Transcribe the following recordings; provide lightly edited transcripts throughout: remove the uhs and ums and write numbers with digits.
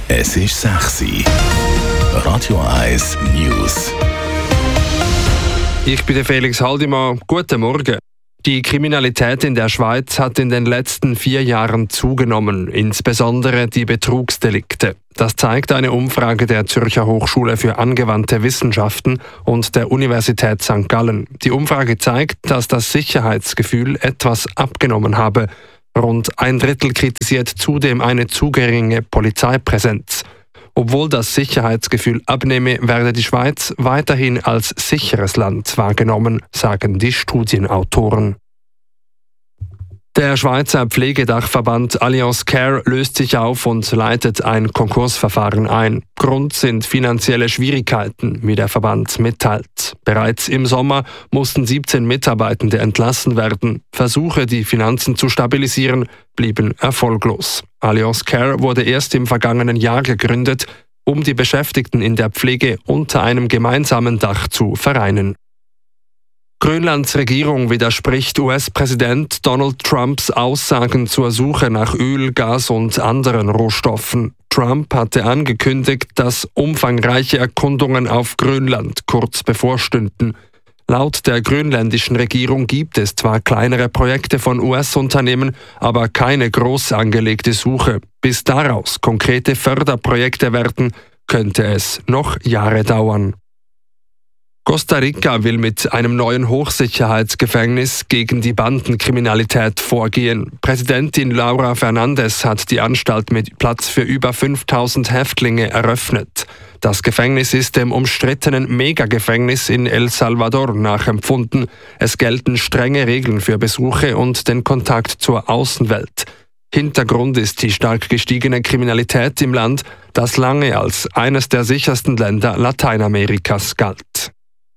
Es ist 6 Uhr. Radio 1 News. Ich bin der Felix Haldimann. Guten Morgen. Die Kriminalität in der Schweiz hat in den letzten 4 Jahren zugenommen, insbesondere die Betrugsdelikte. Das zeigt eine Umfrage der Zürcher Hochschule für angewandte Wissenschaften und der Universität St. Gallen. Die Umfrage zeigt, dass das Sicherheitsgefühl etwas abgenommen habe. Rund 1/3 kritisiert zudem eine zu geringe Polizeipräsenz. Obwohl das Sicherheitsgefühl abnehme, werde die Schweiz weiterhin als sicheres Land wahrgenommen, sagen die Studienautoren. Der Schweizer Pflegedachverband Allianz Care löst sich auf und leitet ein Konkursverfahren ein. Grund sind finanzielle Schwierigkeiten, wie der Verband mitteilt. Bereits im Sommer mussten 17 Mitarbeitende entlassen werden. Versuche, die Finanzen zu stabilisieren, blieben erfolglos. Allianz Care wurde erst im vergangenen Jahr gegründet, um die Beschäftigten in der Pflege unter einem gemeinsamen Dach zu vereinen. Grönlands Regierung widerspricht US-Präsident Donald Trumps Aussagen zur Suche nach Öl, Gas und anderen Rohstoffen. Trump hatte angekündigt, dass umfangreiche Erkundungen auf Grönland kurz bevorstünden. Laut der grönländischen Regierung gibt es zwar kleinere Projekte von US-Unternehmen, aber keine groß angelegte Suche. Bis daraus konkrete Förderprojekte werden, könnte es noch Jahre dauern. Costa Rica will mit einem neuen Hochsicherheitsgefängnis gegen die Bandenkriminalität vorgehen. Präsidentin Laura Fernandes hat die Anstalt mit Platz für über 5000 Häftlinge eröffnet. Das Gefängnis ist dem umstrittenen Megagefängnis in El Salvador nachempfunden. Es gelten strenge Regeln für Besuche und den Kontakt zur Außenwelt. Hintergrund ist die stark gestiegene Kriminalität im Land, das lange als eines der sichersten Länder Lateinamerikas galt.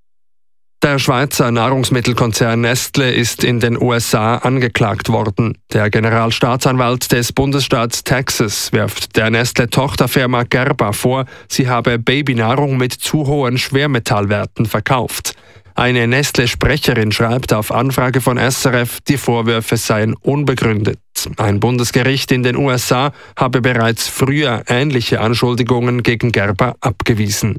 Der Schweizer Nahrungsmittelkonzern Nestle ist in den USA angeklagt worden. Der Generalstaatsanwalt des Bundesstaats Texas wirft der Nestle-Tochterfirma Gerber vor, sie habe Babynahrung mit zu hohen Schwermetallwerten verkauft. Eine Nestle-Sprecherin schreibt auf Anfrage von SRF, die Vorwürfe seien unbegründet. Ein Bundesgericht in den USA habe bereits früher ähnliche Anschuldigungen gegen Gerber abgewiesen.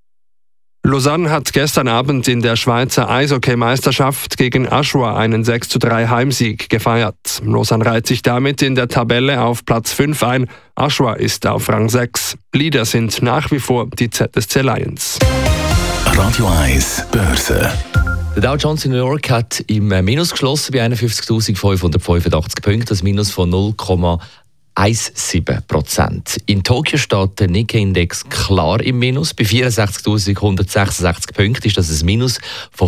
Lausanne hat gestern Abend in der Schweizer Eishockey-Meisterschaft gegen Aschua einen 6:3 Heimsieg gefeiert. Lausanne reiht sich damit in der Tabelle auf Platz 5 ein. Aschua ist auf Rang 6. Leader sind nach wie vor die ZSC Lions. Radio 1 Börse. Der Dow Jones in New York hat im Minus geschlossen bei 51.585 Punkten, das Minus von 0,17%. In Tokio steht der Nikkei-Index klar im Minus. Bei 64.166 Punkten ist das ein Minus von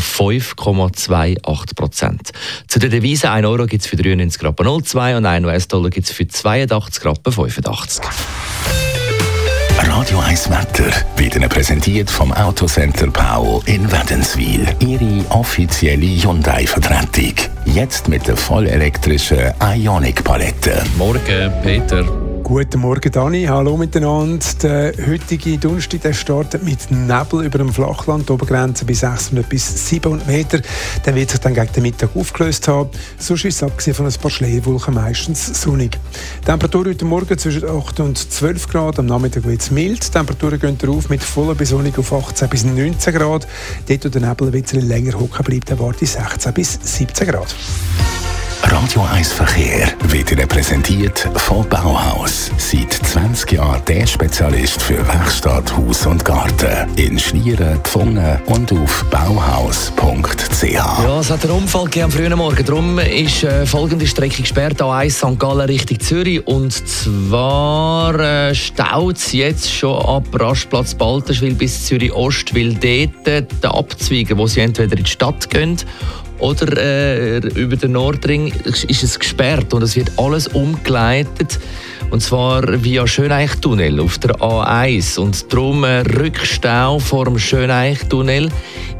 5,28%. Zu den Devisen: 1 Euro gibt es für 93,02 und 1 US-Dollar gibt es für 82,85. Radio 1 Wetter wird Ihnen präsentiert vom Autocenter Pau in Wädenswil. Ihre offizielle Hyundai-Vertretung. Jetzt mit der vollelektrischen Ioniq-Palette. Morgen, Peter. Guten Morgen, Dani. Hallo miteinander. Der heutige Donnerstag, der startet mit Nebel über dem Flachland, die Obergrenze bis 600 bis 700 Meter. Der wird sich dann gegen den Mittag aufgelöst haben. Sonst ist es abgesehen von ein paar Schleierwolken meistens sonnig. Die Temperatur heute Morgen zwischen 8 und 12 Grad. Am Nachmittag wird es mild. Die Temperaturen gehen darauf mit voller Besonnung auf 18 bis 19 Grad. Dort, wo der Nebel ein bisschen länger hocken bleibt, erwarte ich 16 bis 17 Grad. Radio 1 Verkehr wird Ihnen präsentiert von Bauhaus. Seit 20 Jahren der Spezialist für Werkstatt, Haus und Garten. In Schlieren, Pfungen und auf bauhaus.ch. Ja, es hat einen Unfall gegeben am frühen Morgen. Darum ist folgende Strecke gesperrt: A1 St. Gallen Richtung Zürich. Und zwar staut es jetzt schon ab Rastplatz Baltenschwil bis Zürich Ost, weil dort die Abzweiger, wo sie entweder in die Stadt gehen oder über den Nordring, ist es gesperrt und es wird alles umgeleitet. Und zwar via Schöneichtunnel auf der A1. Und darum Rückstau vor dem Schöneichtunnel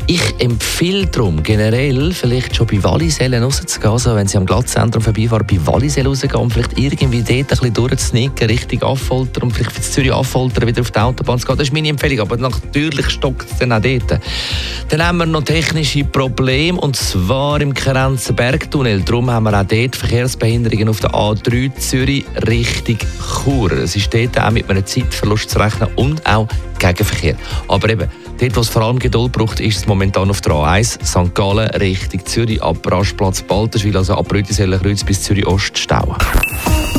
Ich empfehle darum generell, vielleicht schon bei Wallisellen rauszugehen, also wenn Sie am Glattzentrum vorbeifahren, bei Wallisellen rausgehen und vielleicht irgendwie dort ein bisschen durchzusnicken, Richtung Affolter und vielleicht für Zürich Affolter wieder auf die Autobahn zu gehen. Das ist meine Empfehlung, aber natürlich stockt es dann auch dort. Dann haben wir noch technische Probleme, und zwar im Kerenzer Bergtunnel. Darum haben wir auch dort Verkehrsbehinderungen auf der A3 Zürich Richtung Chur. Es ist dort auch mit einem Zeitverlust zu rechnen und auch Gegenverkehr. Aber eben, dort, wo es vor allem Geduld braucht, ist es momentan auf der A1 St. Gallen Richtung Zürich ab Rastplatz Balterschwil, also ab Rütisellen Kreuz bis Zürich Ost stauen.